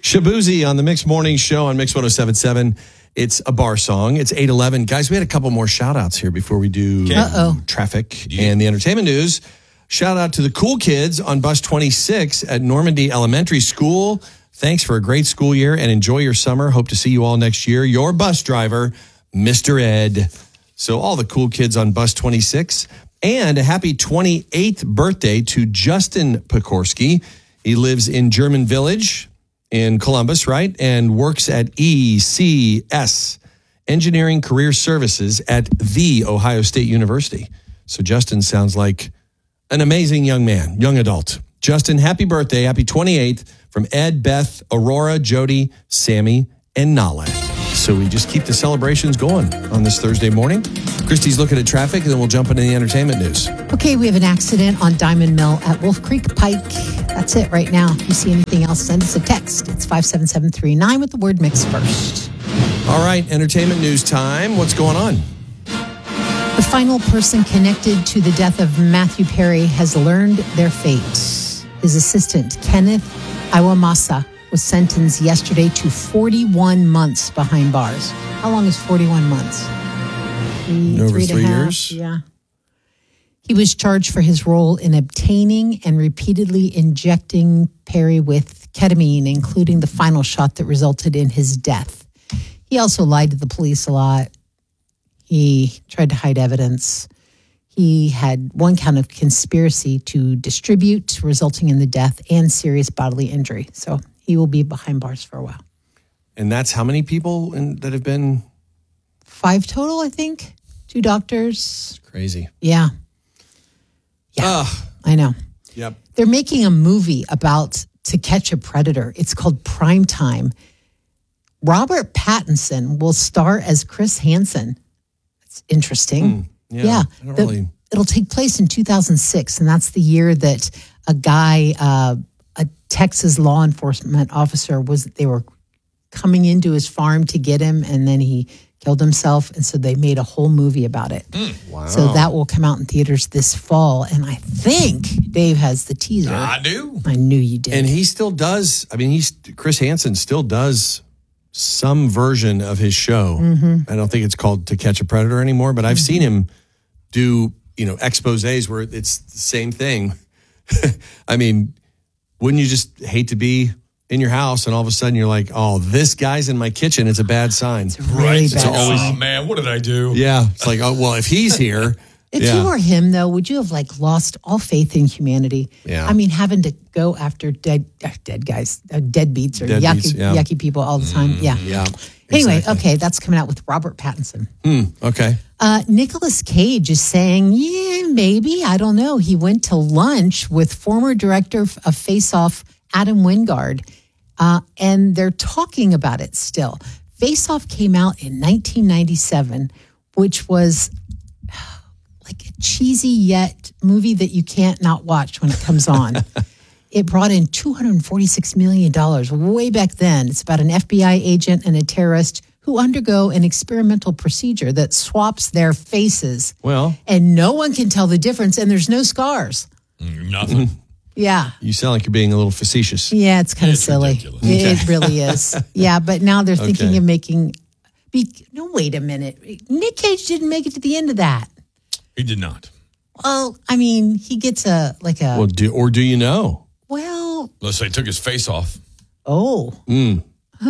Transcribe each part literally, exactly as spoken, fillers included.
Shabuzi on the Mix Morning Show on Mix one oh seven point seven. It's a bar song. It's eight eleven. Guys, we had a couple more shout-outs here before we do Uh-oh. traffic and the entertainment news. Shout out to the cool kids on bus twenty-six at Normandy Elementary School. Thanks for a great school year and enjoy your summer. Hope to see you all next year. Your bus driver, Mister Ed. So all the cool kids on bus twenty-six. And a happy twenty-eighth birthday to Justin Pekorski. He lives in German Village in Columbus, right? And works at E C S, Engineering Career Services at The Ohio State University. So Justin sounds like an amazing young man, young adult. Justin, happy birthday. Happy twenty-eighth from Ed, Beth, Aurora, Jody, Sammy, and Nala. So we just keep the celebrations going on this Thursday morning. Christy's looking at traffic, and then we'll jump into the entertainment news. Okay, we have an accident on Diamond Mill at Wolf Creek Pike. That's it right now. If you see anything else, send us a text. It's five seven seven three nine with the word mix first. All right, entertainment news time. What's going on? The final person connected to the death of Matthew Perry has learned their fate. His assistant, Kenneth Iwamasa, was sentenced yesterday to forty-one months behind bars. How long is forty-one months? Three, Over three, and a three half. years? Yeah. He was charged for his role in obtaining and repeatedly injecting Perry with ketamine, including the final shot that resulted in his death. He also lied to the police a lot. He tried to hide evidence. He had one count of conspiracy to distribute, resulting in the death and serious bodily injury. So he will be behind bars for a while. And that's how many people in, that have been? Five total, I think. Two doctors. Crazy. Yeah. Yeah, Ugh. I know. Yep. They're making a movie about To Catch a Predator. It's called Prime Time. Robert Pattinson will star as Chris Hansen. It's interesting. Mm, yeah. yeah. I don't The- really... It'll take place in two thousand six, and that's the year that a guy, uh, a Texas law enforcement officer, was they were coming into his farm to get him, and then he killed himself, and so they made a whole movie about it. Mm, wow. So that will come out in theaters this fall, and I think Dave has the teaser. I do. I knew you did. And he still does, I mean, he's Chris Hansen still does some version of his show. Mm-hmm. I don't think it's called To Catch a Predator anymore, but I've mm-hmm. seen him do, you know, exposés where it's the same thing. I mean, wouldn't you just hate to be in your house and all of a sudden you're like, oh, this guy's in my kitchen. It's a bad sign. It's really Right. bad. It's always, oh, man, what did I do? Yeah. It's like, oh, well, if he's here. If yeah. you were him, though, would you have like lost all faith in humanity? Yeah. I mean, having to go after dead, uh, dead guys, uh, deadbeats or Deadbeats, yucky, yeah. yucky people all the time. Mm, yeah. Yeah. Anyway, Exactly. okay, that's coming out with Robert Pattinson. Hmm. Okay. Uh, Nicolas Cage is saying, yeah, maybe, I don't know. He went to lunch with former director of Face Off, Adam Wingard, uh, and they're talking about it still. Face Off came out in nineteen ninety-seven, which was like a cheesy yet movie that you can't not watch when it comes on. It brought in two hundred forty-six million dollars way back then. It's about an F B I agent and a terrorist who undergo an experimental procedure that swaps their faces. Well, And no one can tell the difference, and there's no scars. Mm, Nothing. Yeah. you sound like you're being a little facetious. Yeah, it's kind of It's silly. ridiculous. It, it really is. Yeah, but now they're thinking Okay. of making... Be, no, wait a minute. Nick Cage didn't make it to the end of that. He did not. Well, I mean, he gets a, like a... Well, do, or do you know? well Unless they took his face off. oh. Mm.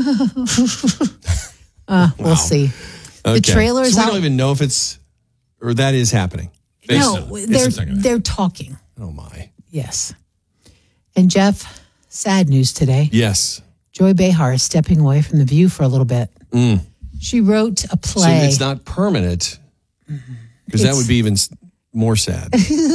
Uh, we'll see. Okay. The trailer is so we out. don't even know if it's, or that is happening. No, It's they're a thing of it. they're talking. Oh, my. Yes. And Jeff, sad news today. Yes. Joy Behar is stepping away from The View for a little bit. Mm. She wrote a So play. it's not permanent, because that It's- would be even s- more sad.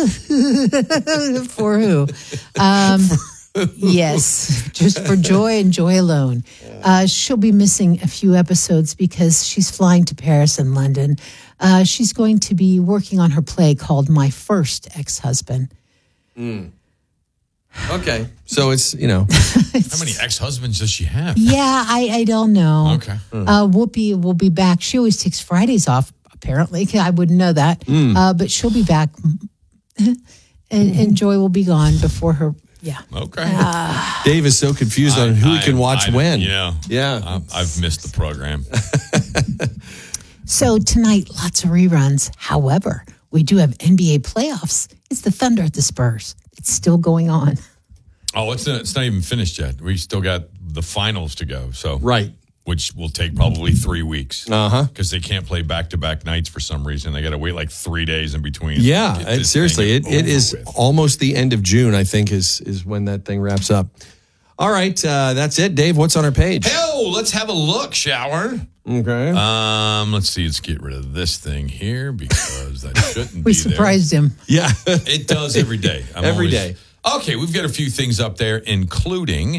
For who? Um, yes, just for Joy and Joy alone. Uh, she'll be missing a few episodes because she's flying to Paris and London. Uh, she's going to be working on her play called My First Ex-Husband. Mm. Okay. So it's, you know. How many ex-husbands does she have? Yeah, I, I don't know. Okay. Uh, Whoopi will be back. She always takes Fridays off, apparently. I wouldn't know that. Mm. Uh, but she'll be back. and, and Joy will be gone before her Yeah. Okay. Dave is so confused on who I- he can I- watch I- when. Yeah. Yeah. I- I've missed the program. So tonight, lots of reruns. However, we do have N B A playoffs. It's the Thunder at the Spurs. It's still going on. Oh, it's not, it's not even finished yet. We still got the finals to go. So Right. which will take probably three weeks. Uh-huh. Because they can't play back-to-back nights for some reason. They got to wait like three days in between. Yeah, to get it, this seriously, thing it, it over is with. almost the end of June, I think, is is when that thing wraps up. All right, uh, that's it. Dave, what's on our page? Hell, let's have a look, shall we? Okay. Um, let's see. Let's get rid of this thing here because that shouldn't We be surprised him. yeah. there. It does every day. I'm Every always- day. Okay, we've got a few things up there, including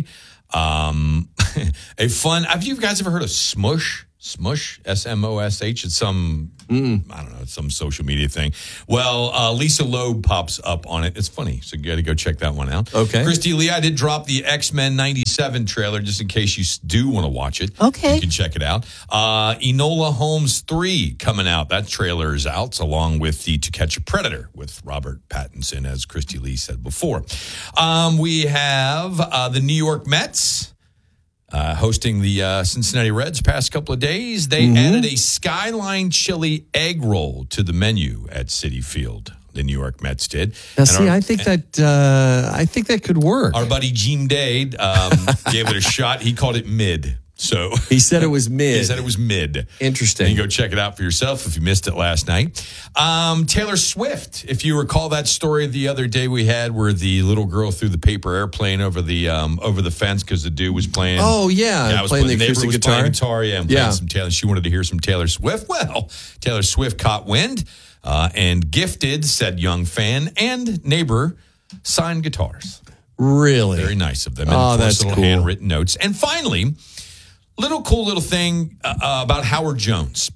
um, a fun. Have you guys ever heard of Smush? Smush, S M O S H. It's some, I don't know, it's some social media thing. Well, uh, Lisa Loeb pops up on it. It's funny, so you got to go check that one out. Okay. Christy Lee, I did drop the X-Men ninety-seven trailer just in case you s- do want to watch it. Okay. You can check it out. Uh, Enola Holmes three coming out. That trailer is out along with the To Catch a Predator with Robert Pattinson, as Christy Lee said before. Um, we have uh, the New York Mets. Uh, hosting the uh, Cincinnati Reds past couple of days. They added a Skyline Chili egg roll to the menu at Citi Field. The New York Mets did. Now, And see, our, I think that uh, I think that could work. our buddy Gene Day um, gave it a shot. He called it mid. So He said it was mid. he said it was mid. Interesting. You can go check it out for yourself if you missed it last night. Um, Taylor Swift, if you recall that story the other day we had where the little girl threw the paper airplane over the um, over the fence because the dude was playing. Oh, yeah, yeah I was playing the neighbor acoustic was guitar. Playing guitar, yeah, and Yeah. playing some Taylor. She wanted to hear some Taylor Swift. Well, Taylor Swift caught wind uh, and gifted said young fan and neighbor signed guitars. Really? Very nice of them. And Oh, of course, that's little cool. handwritten notes. And finally, little cool little thing uh, uh, about Howard Jones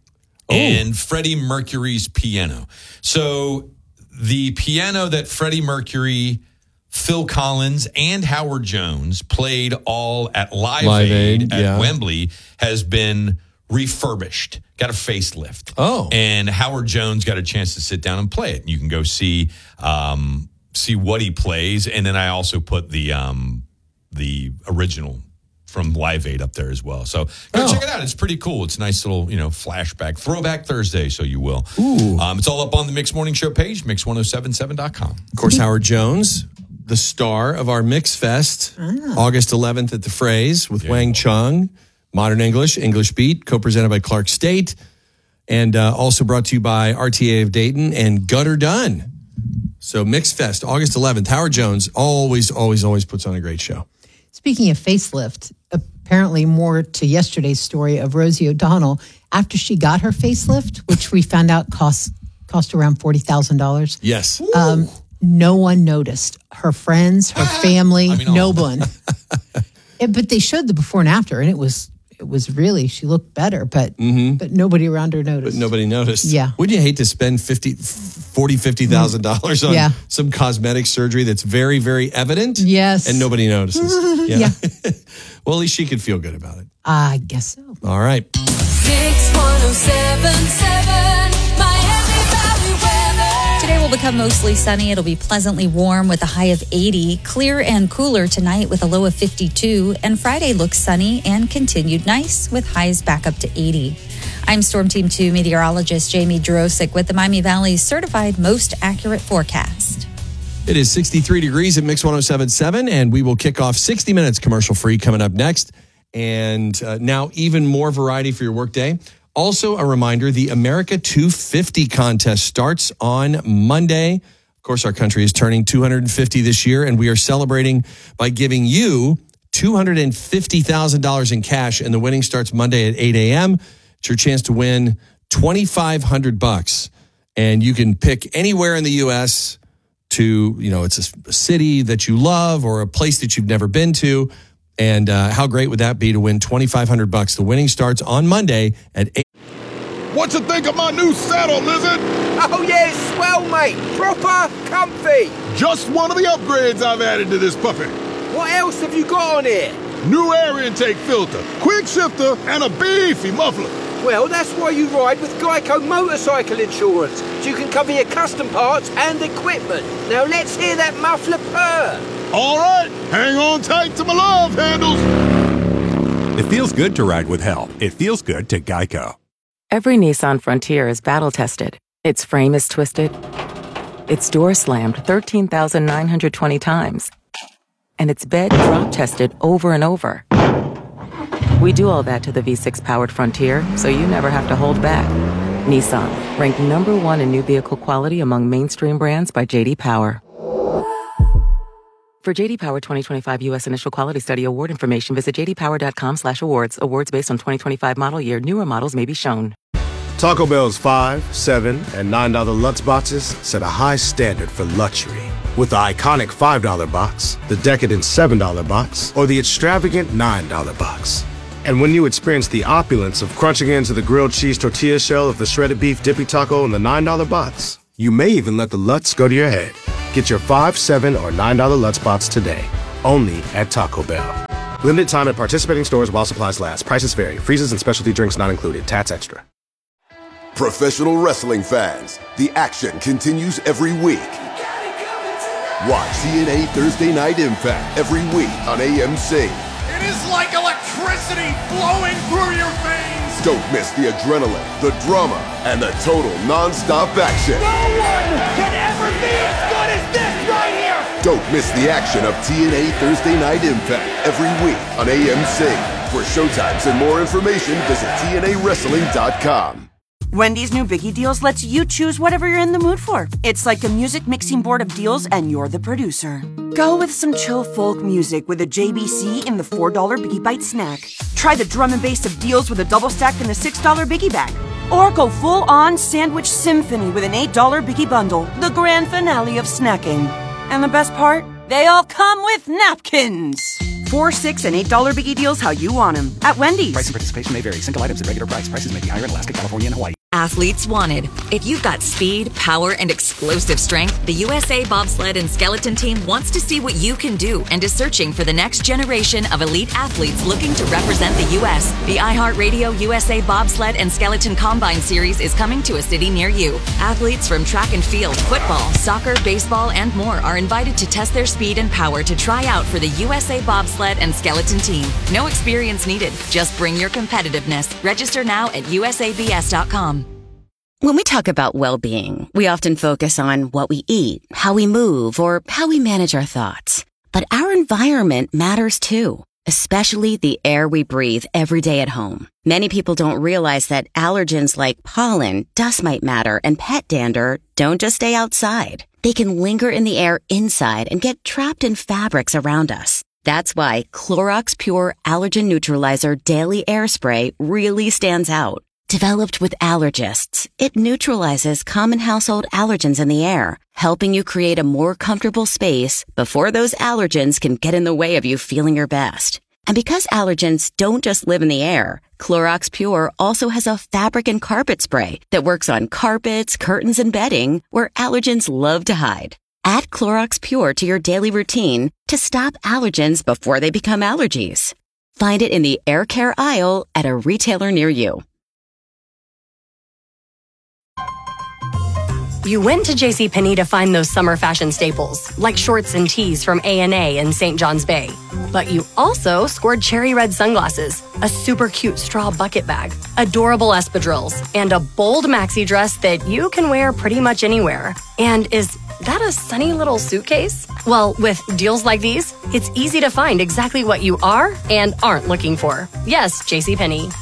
and Freddie Mercury's piano. So the piano that Freddie Mercury, Phil Collins, and Howard Jones played all at Live, Live Aid, Aid, at yeah. Wembley has been refurbished, got a facelift. Oh. And Howard Jones got a chance to sit down and play it. You can go see um, see what he plays. And then I also put the um, the original from Live Aid up there as well. So go Oh. check it out. It's pretty cool. It's a nice little, you know, flashback, throwback Thursday, so you will. Ooh. Um, it's all up on the Mix Morning Show page, mix ten seventy-seven dot com. Of course, Howard Jones, the star of our Mix Fest, August eleventh at the Phrase with Wang Chung, Modern English, English Beat, co-presented by Clark State, and uh, also brought to you by R T A of Dayton and Gutter Dunn. So Mix Fest, August eleventh. Howard Jones always, always, always puts on a great show. Speaking of facelift, apparently more to yesterday's story of Rosie O'Donnell. After she got her facelift, which we found out cost cost around forty thousand dollars, Yes. um, no one noticed. Her friends, her family, I mean, all- no one. It- but they showed the before and after, and it was it was really, she looked better, but but nobody around her noticed. Nobody noticed. Yeah. Wouldn't you hate to spend fifty, forty, fifty thousand dollars on Yeah. some cosmetic surgery that's very, very evident? Yes. And nobody notices. Yeah. Well, at least she could feel good about it. I guess so. All right. Mix one oh seven point seven, Miami Valley weather. Today will become mostly sunny. It'll be pleasantly warm with a high of eighty. Clear and cooler tonight with a low of fifty-two. And Friday looks sunny and continued nice with highs back up to eighty. I'm Storm Team two meteorologist Jamie Drosick with the Miami Valley's certified most accurate forecast. It is sixty-three degrees at Mix ten seventy-seven, and we will kick off sixty minutes commercial free coming up next. And uh, now even more variety for your workday. Also, a reminder, the America two fifty contest starts on Monday. Of course, our country is turning two hundred fifty this year, and we are celebrating by giving you two hundred fifty thousand dollars in cash, and the winning starts Monday at eight a.m. It's your chance to win twenty-five hundred bucks, and you can pick anywhere in the U S to, you know, it's a, a city that you love or a place that you've never been to. And uh, how great would that be to win twenty-five hundred bucks? The winning starts on Monday at eight. What you think of my new saddle, Lizard? Oh yeah, it's swell, mate. Proper comfy. Just one of the upgrades I've added to this puppy. What else have you got on here? New air intake filter, quick shifter, and a beefy muffler. Well, that's why you ride with Geico Motorcycle Insurance, so you can cover your custom parts and equipment. Now let's hear that muffler purr. All right, hang on tight to my love handles. It feels good to ride with help. It feels good to Geico. Every Nissan Frontier is battle-tested. Its frame is twisted. Its door slammed thirteen thousand nine hundred twenty times. And its bed drop-tested over and over. We do all that to the V six powered Frontier, so you never have to hold back. Nissan, ranked number one in new vehicle quality among mainstream brands by J D Power. For J D Power twenty twenty-five U S Initial Quality Study award information, visit j d power dot com slash awards. Awards based on twenty twenty-five model year. Newer models may be shown. Taco Bell's five, seven, and nine dollar Lutz boxes set a high standard for luxury. With the iconic five dollar box, the decadent seven dollar box, or the extravagant nine dollar box. And when you experience the opulence of crunching into the grilled cheese tortilla shell of the shredded beef dippy taco in the nine dollar box, you may even let the Lutz go to your head. Get your five, seven, or nine dollar Lutz box today, only at Taco Bell. Limited time at participating stores while supplies last. Prices vary. Freezes and specialty drinks not included. Tats extra. Professional wrestling fans, the action continues every week. Watch T N A Thursday Night Impact every week on A M C. It is like electricity flowing through your veins. Don't miss the adrenaline, the drama, and the total non-stop action. No one can ever be as good as this right here. Don't miss the action of T N A Thursday Night Impact every week on A M C. For showtimes and more information, visit T N A wrestling dot com. Wendy's new Biggie Deals lets you choose whatever you're in the mood for. It's like a music mixing board of deals, and you're the producer. Go with some chill folk music with a J B C in the four dollar Biggie Bite snack. Try the drum and bass of deals with a double stack in the six dollar Biggie Bag. Or go full-on sandwich symphony with an eight dollar Biggie Bundle, the grand finale of snacking. And the best part? They all come with napkins. Four, six, and eight dollar Biggie Deals how you want them at Wendy's. Price and participation may vary. Single items at regular price. Prices may be higher in Alaska, California, and Hawaii. Athletes wanted. If you've got speed, power, and explosive strength, the U S A Bobsled and Skeleton Team wants to see what you can do and is searching for the next generation of elite athletes looking to represent the U S. The iHeartRadio U S A Bobsled and Skeleton Combine Series is coming to a city near you. Athletes from track and field, football, soccer, baseball, and more are invited to test their speed and power to try out for the U S A Bobsled and Skeleton Team. No experience needed. Just bring your competitiveness. Register now at U S A B S dot com. When we talk about well-being, we often focus on what we eat, how we move, or how we manage our thoughts. But our environment matters too, especially the air we breathe every day at home. Many people don't realize that allergens like pollen, dust mite matter, and pet dander don't just stay outside. They can linger in the air inside and get trapped in fabrics around us. That's why Clorox Pure Allergen Neutralizer Daily Air Spray really stands out. Developed with allergists, it neutralizes common household allergens in the air, helping you create a more comfortable space before those allergens can get in the way of you feeling your best. And because allergens don't just live in the air, Clorox Pure also has a fabric and carpet spray that works on carpets, curtains, and bedding where allergens love to hide. Add Clorox Pure to your daily routine to stop allergens before they become allergies. Find it in the air care aisle at a retailer near you. You went to JCPenney to find those summer fashion staples, like shorts and tees from A and A in Saint John's Bay. But you also scored cherry red sunglasses, a super cute straw bucket bag, adorable espadrilles, and a bold maxi dress that you can wear pretty much anywhere. And is that a sunny little suitcase? Well, with deals like these, it's easy to find exactly what you are and aren't looking for. Yes, JCPenney.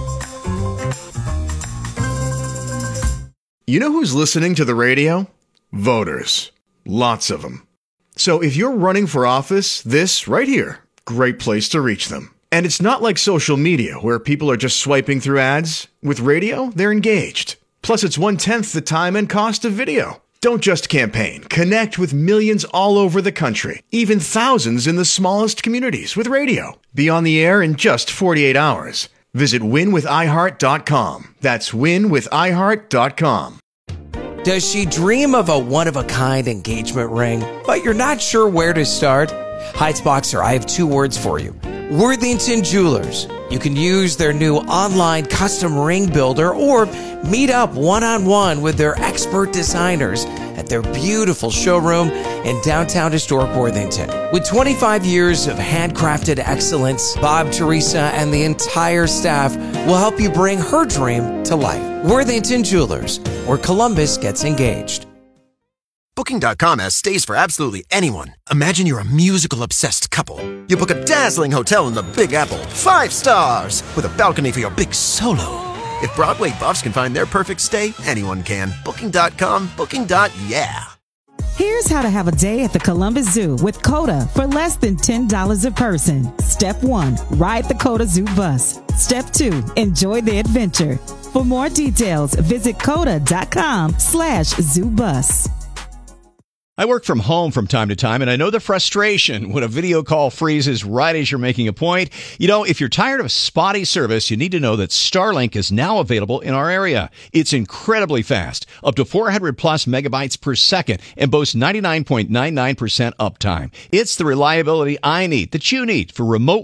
You know who's listening to the radio? Voters. Lots of them. So if you're running for office, this right here, great place to reach them. And it's not like social media where people are just swiping through ads. With radio, they're engaged. Plus, it's one-tenth the time and cost of video. Don't just campaign. Connect with millions all over the country, even thousands in the smallest communities with radio. Be on the air in just forty-eight hours. Visit win with i heart dot com. That's win with i heart dot com. Does she dream of a one-of-a-kind engagement ring, but you're not sure where to start? Heights Boxer, I have two words for you. Worthington Jewelers. You can use their new online custom ring builder or meet up one-on-one with their expert designers at their beautiful showroom in downtown historic Worthington. With twenty-five years of handcrafted excellence, Bob, Teresa, and the entire staff will help you bring her dream to life. Worthington Jewelers, where Columbus gets engaged. Booking dot com has stays for absolutely anyone. Imagine you're a musical-obsessed couple. You book a dazzling hotel in the Big Apple, five stars, with a balcony for your big solo. If Broadway buffs can find their perfect stay, anyone can. Booking dot com, booking. Yeah. Here's how to have a day at the Columbus Zoo with CODA for less than ten dollars a person. Step one, ride the CODA Zoo bus. Step two, enjoy the adventure. For more details, visit coda dot com slash zoo bus. I work from home from time to time, and I know the frustration when a video call freezes right as you're making a point. You know, if you're tired of spotty service, you need to know that Starlink is now available in our area. It's incredibly fast, up to four hundred plus megabytes per second, and boasts ninety-nine point nine nine percent uptime. It's the reliability I need, that you need, for remote